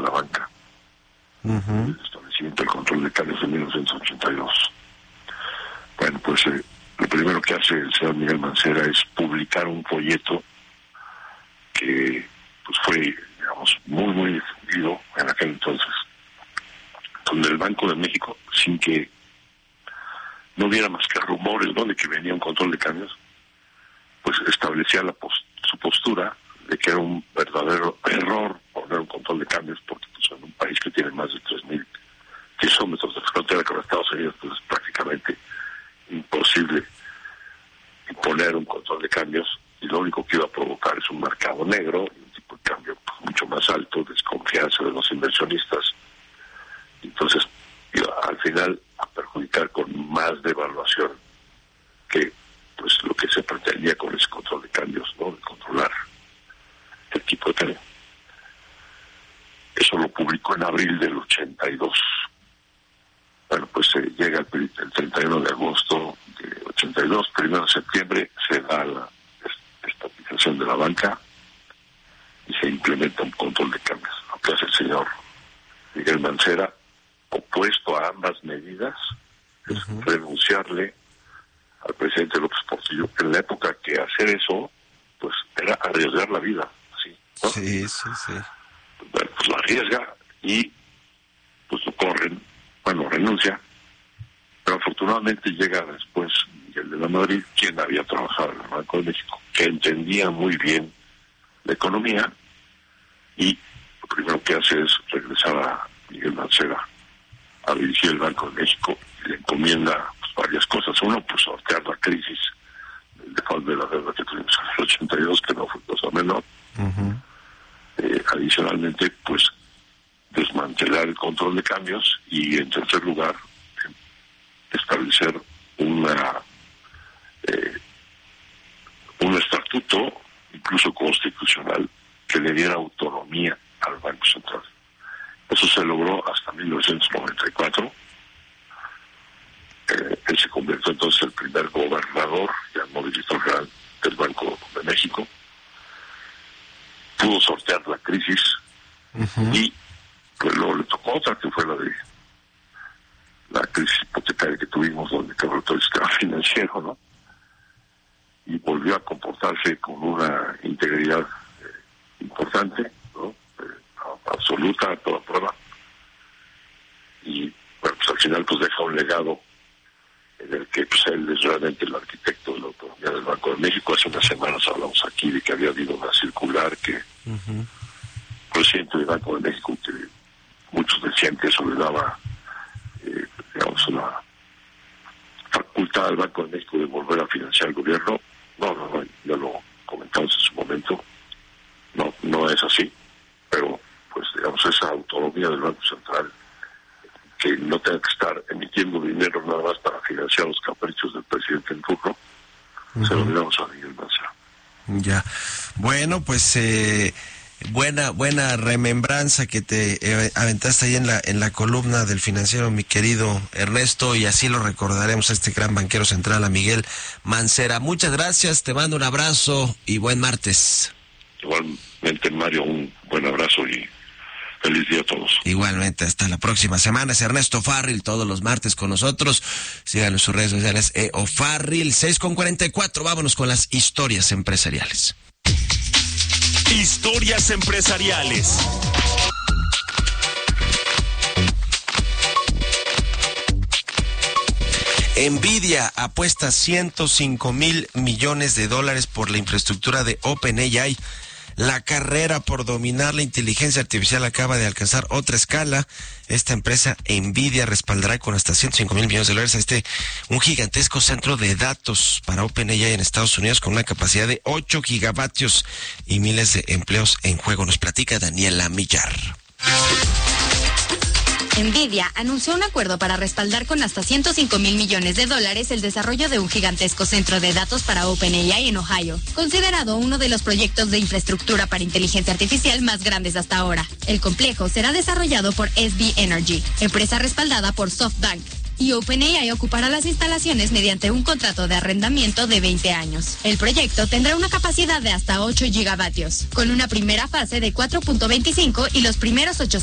la banca. El establecimiento del control de cambios en 1982. Bueno, pues lo primero que hace el señor Miguel Mancera es publicar un folleto que pues fue, digamos, muy, muy difundido en aquel entonces, donde el Banco de México, sin que no hubiera más que rumores, ¿no?, de que venía un control de cambios, pues establecía su postura de que era un verdadero error poner un control de cambios, porque pues, en un país que tiene más de 3,000 kilómetros de frontera con Estados Unidos, pues es prácticamente imposible imponer un control de cambios, y lo único que iba a provocar es un mercado negro, un tipo de cambio pues, mucho más alto, desconfianza de los inversionistas. Entonces iba al final a perjudicar con más devaluación que pues lo que se pretendía con ese control de cambios, ¿no?, de controlar el tipo de cambio. Eso lo publicó en abril del 82. Bueno, pues llega el 31 de agosto de 82, 1 de septiembre se da la estatización de la banca y se implementa un control de cambios. Lo que hace el señor Miguel Mancera, opuesto a ambas medidas, es renunciarle al presidente López Portillo, en la época que hacer eso pues era arriesgar la vida, ¿sí? ¿No? Sí. Bueno, pues lo arriesga y pues lo corren, bueno, renuncia, pero afortunadamente llega después Miguel de la Madrid, quien había trabajado en el Banco de México, que entendía muy bien la economía, y lo primero que hace es regresar a Miguel Mancera a dirigir el Banco de México, y le encomienda pues, varias cosas. Uno, pues sortear la crisis del default de la deuda que tuvimos en el 82, que no fue cosa menor. Adicionalmente, pues desmantelar el control de cambios, y en tercer lugar establecer un estatuto incluso constitucional que le diera autonomía al Banco Central. Eso se logró hasta 1994. Él se convirtió entonces en el primer gobernador, ya no director general del Banco de México. Pudo sortear la crisis y pues luego le tocó otra, que fue la de la crisis hipotecaria que tuvimos, donde quebró todo el sistema financiero, ¿no? Y volvió a comportarse con una integridad importante, ¿no? Absoluta, a toda prueba. Y bueno, pues al final pues deja un legado en el que pues él es realmente el arquitecto de la autonomía del Banco de México. Hace unas semanas hablamos aquí de que había habido una circular que el presidente del Banco de México, que muchos decían que eso le daba digamos una facultad al Banco de México de volver a financiar el gobierno. No, ya lo comentamos en su momento, no es así, pero pues digamos esa autonomía del Banco Central, que no tenga que estar emitiendo dinero nada más para financiar los caprichos del presidente en turno, se lo miramos a Miguel Mancera. Ya, bueno, pues buena remembranza que te aventaste ahí en la columna del Financiero, mi querido Ernesto, y así lo recordaremos a este gran banquero central, a Miguel Mancera. Muchas gracias, te mando un abrazo y buen martes. Igualmente, Mario, un buen abrazo y feliz día a todos. Igualmente, hasta la próxima semana. Es Ernesto Farril, todos los martes con nosotros. Síganos en sus redes sociales, Farril. 6:44, vámonos con las historias empresariales. Historias empresariales. Nvidia apuesta $105,000 millones por la infraestructura de OpenAI. La carrera por dominar la inteligencia artificial acaba de alcanzar otra escala. Esta empresa, Nvidia, respaldará con hasta $105,000 millones a un gigantesco centro de datos para OpenAI en Estados Unidos, con una capacidad de 8 gigavatios y miles de empleos en juego. Nos platica Daniela Millar. Nvidia anunció un acuerdo para respaldar con hasta $105,000 millones el desarrollo de un gigantesco centro de datos para OpenAI en Ohio, considerado uno de los proyectos de infraestructura para inteligencia artificial más grandes hasta ahora. El complejo será desarrollado por SB Energy, empresa respaldada por SoftBank, y OpenAI ocupará las instalaciones mediante un contrato de arrendamiento de 20 años. El proyecto tendrá una capacidad de hasta 8 gigavatios, con una primera fase de 4.25 y los primeros 800